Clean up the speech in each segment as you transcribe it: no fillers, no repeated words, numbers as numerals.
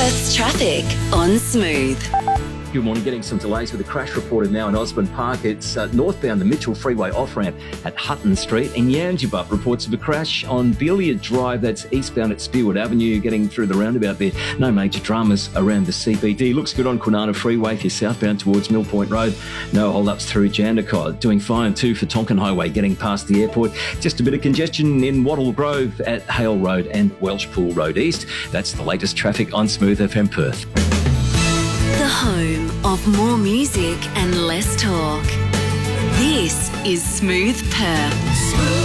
Perth's traffic on Smooth. Good morning. Getting some delays with a crash reported now in Osborne Park. It's northbound the Mitchell Freeway off-ramp at Hutton Street. And Yangebup reports of a crash on Belia Drive. That's eastbound at Spearwood Avenue. Getting through the roundabout there. No major dramas around the CBD. Looks good on Kwinana Freeway if you're southbound towards Mill Point Road. No hold-ups through Jandakot. Doing fine too for Tonkin Highway getting past the airport. Just a bit of congestion in Wattle Grove at Hale Road and Welshpool Road East. That's the latest traffic on Smooth FM Perth. The home of more music and less talk. This is Smooth Perth.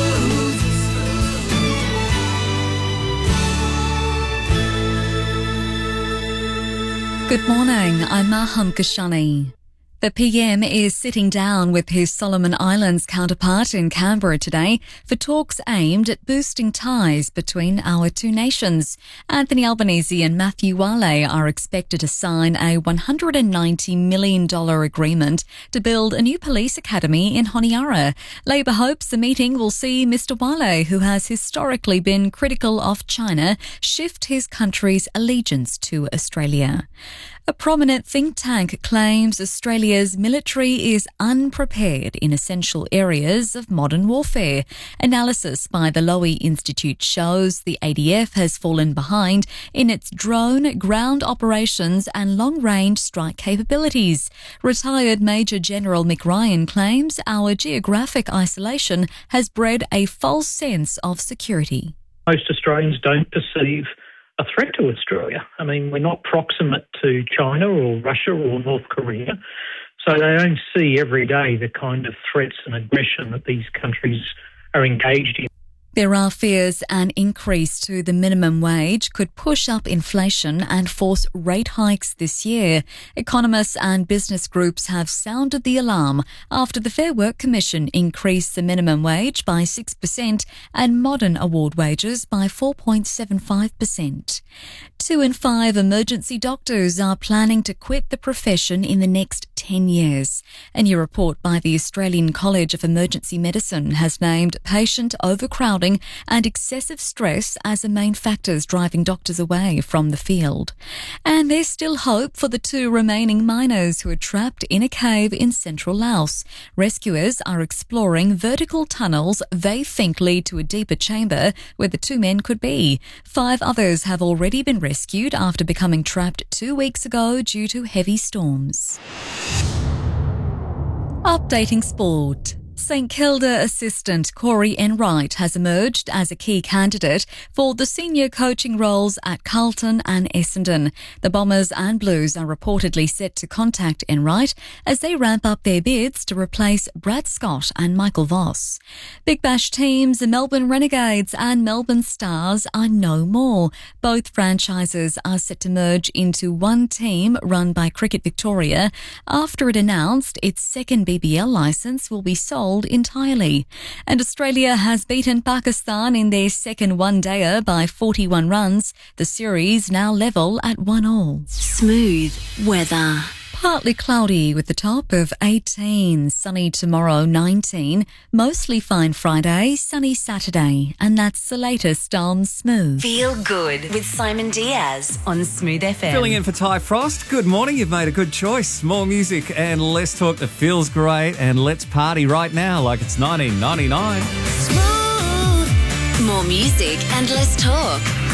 Good morning, I'm Maham Kashani. The PM is sitting down with his Solomon Islands counterpart in Canberra today for talks aimed at boosting ties between our two nations. Anthony Albanese and Matthew Wale are expected to sign a $190 million agreement to build a new police academy in Honiara. Labor hopes the meeting will see Mr. Wale, who has historically been critical of China, shift his country's allegiance to Australia. A prominent think tank claims Australia's military is unprepared in essential areas of modern warfare. Analysis by the Lowy Institute shows the ADF has fallen behind in its drone, ground operations and long-range strike capabilities. Retired Major General Mick Ryan claims our geographic isolation has bred a false sense of security. Most Australians don't perceive a threat to Australia. I mean, we're not proximate to China or Russia or North Korea, so they don't see every day the kind of threats and aggression that these countries are engaged in. There are fears an increase to the minimum wage could push up inflation and force rate hikes this year. Economists and business groups have sounded the alarm after the Fair Work Commission increased the minimum wage by 6% and modern award wages by 4.75%. 2 in 5 emergency doctors are planning to quit the profession in the next 10 years. A new report by the Australian College of Emergency Medicine has named patient overcrowding and excessive stress as the main factors driving doctors away from the field. And there's still hope for the 2 remaining miners who are trapped in a cave in central Laos. Rescuers are exploring vertical tunnels they think lead to a deeper chamber where the 2 men could be. 5 others have already been rescued after becoming trapped 2 weeks ago due to heavy storms. Updating sport. St Kilda assistant Corey Enright has emerged as a key candidate for the senior coaching roles at Carlton and Essendon. The Bombers and Blues are reportedly set to contact Enright as they ramp up their bids to replace Brad Scott and Michael Voss. Big Bash teams, the Melbourne Renegades and Melbourne Stars, are no more. Both franchises are set to merge into one team run by Cricket Victoria after it announced its second BBL licence will be sold entirely. And Australia has beaten Pakistan in their second one-dayer by 41 runs. The series now level at 1-1. Smooth weather. Partly cloudy with the top of 18, sunny tomorrow 19, mostly fine Friday, sunny Saturday, and that's the latest on Smooth. Feel good with Simon Diaz on Smooth FM. Filling in for Ty Frost. Good morning, you've made a good choice. More music and less talk that feels great, and let's party right now like it's 1999. Smooth. More music and less talk.